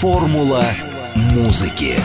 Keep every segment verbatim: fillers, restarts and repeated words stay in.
Формула музыки.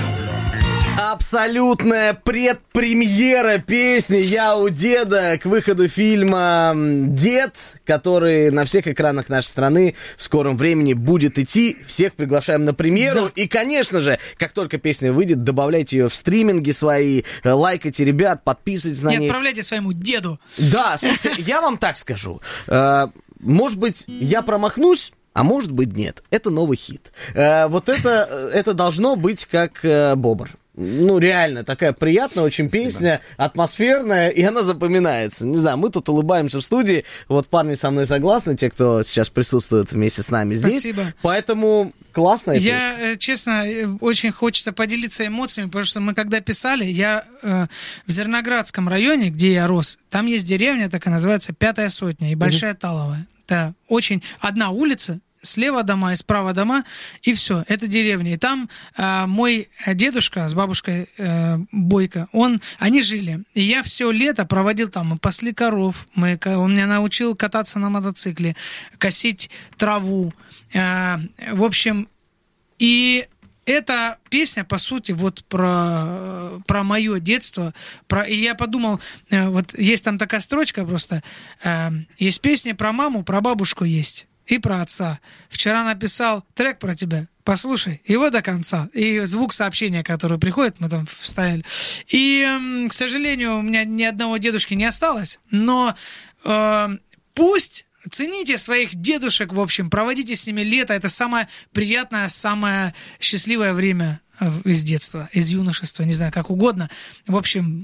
Абсолютная предпремьера песни «Я у деда» к выходу фильма «Дед», который на всех экранах нашей страны в скором времени будет идти. Всех приглашаем на премьеру. Да. И, конечно же, как только песня выйдет, добавляйте ее в стриминги свои, лайкайте ребят, подписывайтесь на них. Не отправляйте своему деду. Да, слушайте, я вам так скажу. Может быть, я промахнусь, а может быть, нет. Это новый хит. Вот это, это должно быть как «Бобр». Ну, реально, такая приятная очень песня, атмосферная, и она запоминается. Не знаю, мы тут улыбаемся в студии, вот парни со мной согласны, те, кто сейчас присутствует вместе с нами здесь. Спасибо. Поэтому классная песня. Я, честно, очень хочется поделиться эмоциями, потому что мы когда писали, я э, в Зерноградском районе, где я рос, там есть деревня, такая называется Пятая Сотня и Большая mm-hmm. Таловая. Это очень одна улица, слева дома и справа дома, и все, это деревня. И там э, мой дедушка с бабушкой э, Бойко, он, они жили. И я все лето проводил там, мы пасли коров, мы, он меня научил кататься на мотоцикле, косить траву. Э, в общем, и эта песня, по сути, вот про, про мое детство. Про, и я подумал, э, вот есть там такая строчка просто, э, есть песня про маму, про бабушку есть. И про отца. Вчера написал трек про тебя. Послушай его до конца. И звук сообщения, который приходит, мы там вставили. И, к сожалению, у меня ни одного дедушки не осталось. Но э, пусть цените своих дедушек, в общем, проводите с ними лето. Это самое приятное, самое счастливое время из детства, из юношества, не знаю, как угодно. В общем,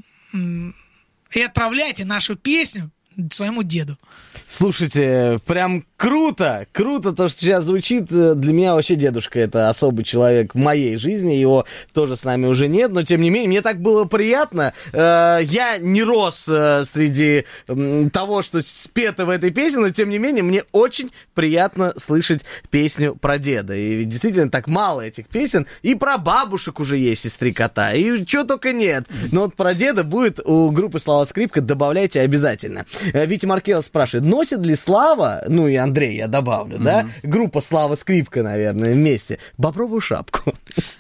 и отправляйте нашу песню своему деду. Слушайте, прям круто, круто то, что сейчас звучит. Для меня вообще дедушка — это особый человек в моей жизни, его тоже с нами уже нет, но тем не менее, мне так было приятно. Я не рос среди того, что спето в этой песне, но тем не менее, мне очень приятно слышать песню про деда. И действительно, так мало этих песен. И про бабушек уже есть из «Три кота», и чего только нет. Но вот про деда будет у группы «Слава Скрипка», добавляйте обязательно. Витя Маркелов спрашивает, носит ли Слава, ну и Андрей, я добавлю, mm-hmm. да, группа «Слава Скрипка», наверное, вместе, бобровую шапку?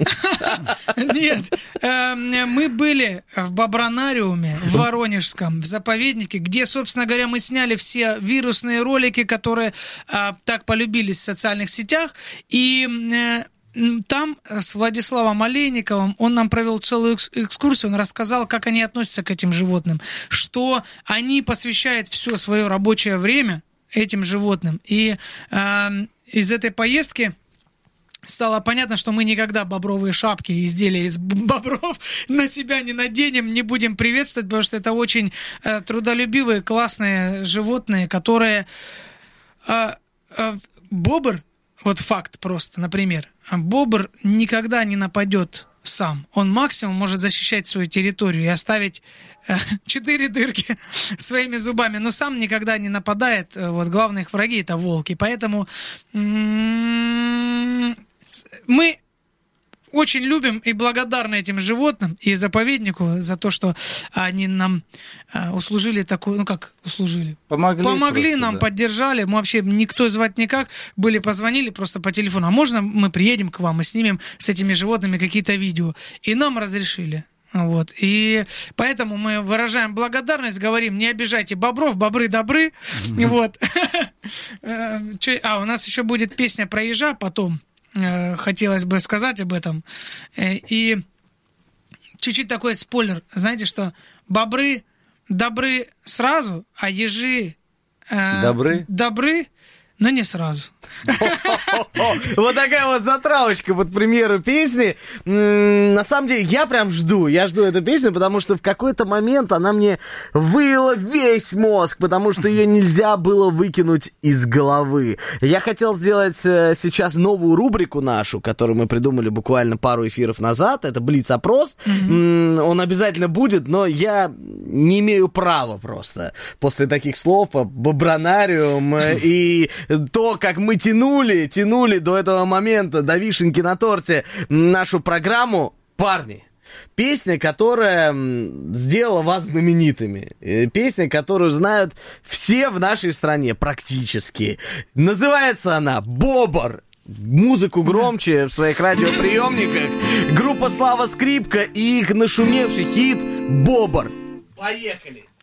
Нет, мы были в Бобронариуме, в Воронежском, в заповеднике, где, собственно говоря, мы сняли все вирусные ролики, которые так полюбились в социальных сетях, и там с Владиславом Олейниковым он нам провел целую экскурсию, он рассказал, как они относятся к этим животным, что они посвящают все свое рабочее время этим животным. И э, из этой поездки стало понятно, что мы никогда бобровые шапки и изделия из бобров на себя не наденем, не будем приветствовать, потому что это очень э, трудолюбивые, классные животные, которые... Э, э, бобр, вот факт просто, например, бобр никогда не нападет сам. Он максимум может защищать свою территорию и оставить э, четыре дырки своими зубами, но сам никогда не нападает. Вот главные их враги — это волки. Поэтому м-м, мы очень любим и благодарны этим животным и заповеднику за то, что они нам э, услужили такую, ну как услужили? Помогли. Помогли просто, нам, да. поддержали. Мы вообще никто звать никак. Были, позвонили просто по телефону. А можно мы приедем к вам и снимем с этими животными какие-то видео? И нам разрешили. Вот. И поэтому мы выражаем благодарность, говорим, не обижайте бобров, бобры добры. Вот. А, у нас еще будет песня про ежа потом. Хотелось бы сказать об этом. И чуть-чуть такой спойлер. Знаете, что бобры добры сразу, а ежи э, добры? добры, но не сразу. Вот такая вот затравочка под премьеру песни. На самом деле, я прям жду, я жду эту песню, потому что в какой-то момент она мне выела весь мозг, потому что ее нельзя было выкинуть из головы. Я хотел сделать сейчас новую рубрику нашу, которую мы придумали буквально пару эфиров назад. Это Блиц-опрос. Mm-hmm. Он обязательно будет, но я не имею права просто после таких слов по Бобронариум и то, как мы тянули, тянули до этого момента, до вишенки на торте нашу программу. Парни, песня, которая сделала вас знаменитыми. Песня, которую знают все в нашей стране практически. Называется она «Бобр». музыку громче в своих радиоприемниках. Группа «Слава Скрипка» и их нашумевший хит «Бобр». Поехали!